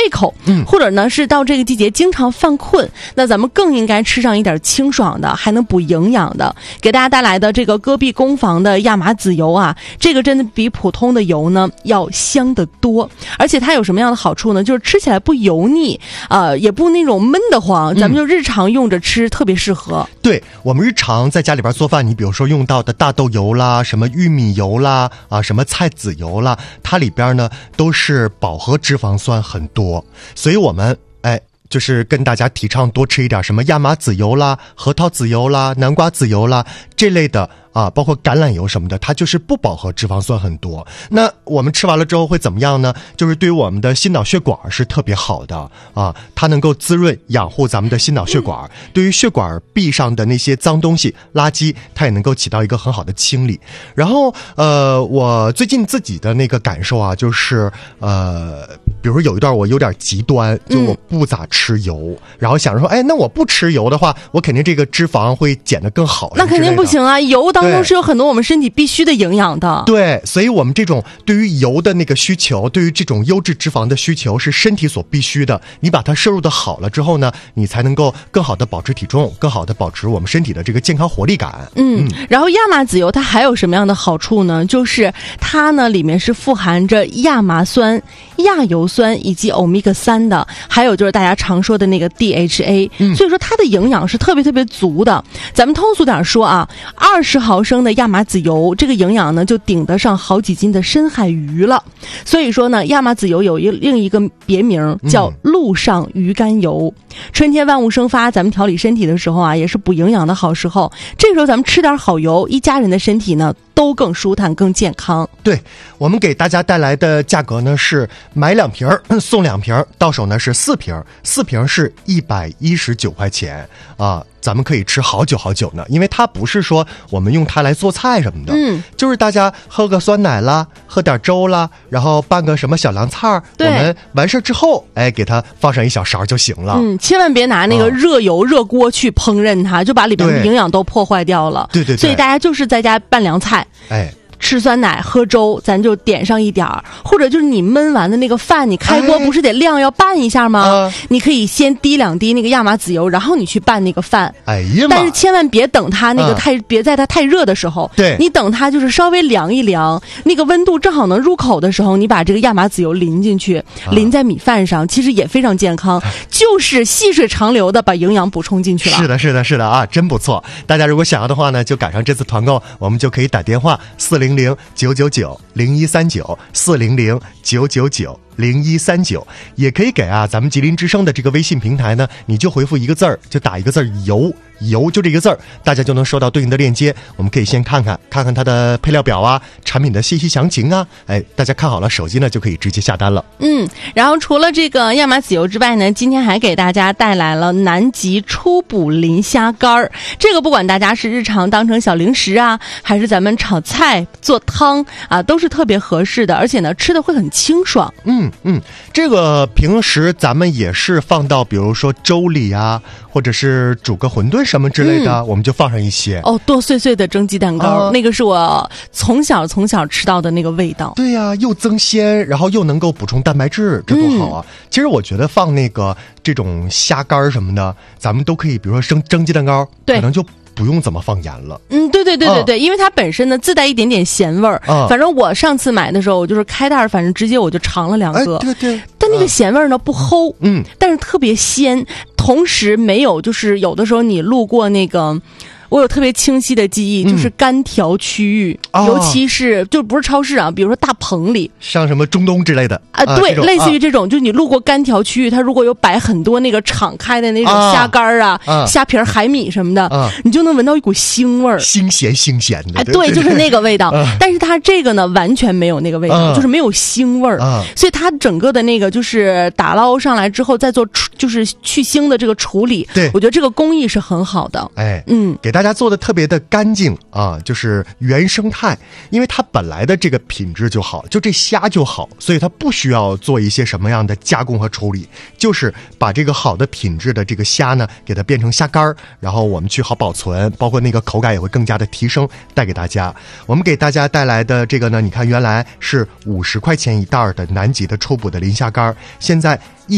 胃口，或者呢是到这个季节经常犯困，那咱们更应该吃上一点清爽的，还能补营养的。给大家带来的这个戈壁工坊的亚麻籽油啊，这个真的比普通的油呢要香得多，而且它有什么样的好处呢？就是吃起来不油腻，也不那种闷得慌，咱们就日常用着吃特别适合。 对，我们日常在家里边做饭，你比如说用到的大豆油啦，什么玉米油啦，什么菜籽油啦，它里边呢都是饱和脂肪酸很多，所以我们就是跟大家提倡多吃一点什么亚麻籽油啦、核桃籽油啦、南瓜籽油啦这类的包括橄榄油什么的，它就是不饱和脂肪酸很多。那我们吃完了之后会怎么样呢？就是对于我们的心脑血管是特别好的它能够滋润养护咱们的心脑血管，对于血管壁上的那些脏东西垃圾，它也能够起到一个很好的清理。然后我最近自己的那个感受就是比如说有一段我有点极端，就我不咋吃油，然后想着说那我不吃油的话，我肯定这个脂肪会减得更好。 那肯定不行啊，油当中是有很多我们身体必须的营养的。 对，所以我们这种对于油的那个需求，对于这种优质脂肪的需求是身体所必须的，你把它摄入的好了之后呢，你才能够更好的保持体重，更好的保持我们身体的这个健康活力感。 然后亚麻籽油它还有什么样的好处呢？就是它呢里面是富含着亚麻酸、亚油酸以及欧米伽3的，还有就是大家常说的那个 DHA，所以说它的营养是特别特别足的。咱们通俗点说20毫升的亚麻籽油，这个营养呢就顶得上好几斤的深海鱼了。所以说呢，亚麻籽油有另一个别名叫陆上鱼肝油。春天万物生发，咱们调理身体的时候也是补营养的好时候。这时候咱们吃点好油，一家人的身体呢都更舒坦更健康。 对，我们给大家带来的价格呢是买2瓶送2瓶，到手呢是4瓶，4瓶是119块钱咱们可以吃好久好久呢，因为它不是说我们用它来做菜什么的，就是大家喝个酸奶啦，喝点粥啦，然后拌个什么小凉菜，我们完事之后给它放上一小勺就行了。 千万别拿那个热油热锅去烹饪它，就把里边的营养都破坏掉了。 对， 所以大家就是在家拌凉菜，吃酸奶喝粥，咱就点上一点儿，或者就是你焖完的那个饭，你开锅不是得晾要拌一下吗？你可以先滴2滴那个亚麻籽油，然后你去拌那个饭。但是千万别等它那个别在它太热的时候， 对， 你等它就是稍微凉一凉，那个温度正好能入口的时候，你把这个亚麻籽油淋进去，淋在米饭上，其实也非常健康，就是细水长流的把营养补充进去了。 是的真不错。大家如果想要的话呢，就赶上这次团购，我们就可以打电话400-999-0139，400-999-0139，也可以给咱们吉林之声的这个微信平台呢，你就回复一个字儿，就打一个字儿油，就这个字儿，大家就能收到对应的链接。我们可以先看看它的配料表产品的信息详情大家看好了手机呢就可以直接下单了。 然后除了这个亚麻籽油之外呢，今天还给大家带来了南极初捕磷虾干儿。这个不管大家是日常当成小零食还是咱们炒菜做汤都是特别合适的，而且呢吃的会很清爽。 这个平时咱们也是放到比如说粥里或者是煮个馄饨什么之类的，我们就放上一些剁碎碎的蒸鸡蛋糕，那个是我从小吃到的那个味道。 对又增鲜，然后又能够补充蛋白质，这多好其实我觉得放那个这种虾干什么的，咱们都可以比如说蒸鸡蛋糕，可能就不用怎么放盐了。 对，因为它本身呢自带一点点咸味儿。反正我上次买的时候，我就是开袋，反正直接我就尝了2个。 对。 但那个咸味儿呢不齁，但是特别鲜，同时没有就是有的时候你路过那个。我有特别清晰的记忆，就是干条区域，尤其是就不是超市比如说大棚里， 像什么中东之类的对，类似于这种，就是你路过干条区域，它如果有摆很多那个敞开的那种虾干虾皮海米什么的，你就能闻到一股腥味儿， 腥咸的。 对，就是那个味道。但是它这个呢完全没有那个味道，就是没有腥味儿，所以它整个的那个就是打捞上来之后再做就是去腥的这个处理， 对， 我觉得这个工艺是很好的。 给大家做的特别的干净就是原生态，因为它本来的这个品质就好，就这虾就好，所以它不需要做一些什么样的加工和处理，就是把这个好的品质的这个虾呢给它变成虾干，然后我们去好保存，包括那个口感也会更加的提升，带给大家。我们给大家带来的这个呢，你看原来是50块钱一袋的南极的初捕的磷虾干，现在